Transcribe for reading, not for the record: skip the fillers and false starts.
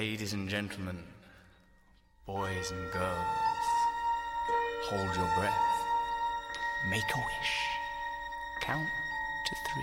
Ladies and gentlemen, boys and girls, hold your breath, make a wish, count to 3.